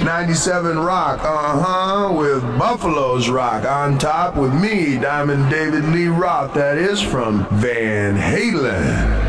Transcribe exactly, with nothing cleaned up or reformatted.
ninety-seven Rock, uh-huh, with Buffalo's Rock on top with me, Diamond David Lee Roth, that is from Van Halen.